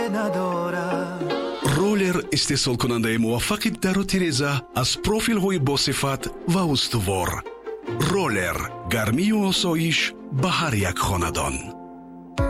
ندارم. رولر استحصال کننده موفق در و تیرزه از پروفیل های با صفت و استوار. رولر، گرمی و آسایش به هر یک خاندان.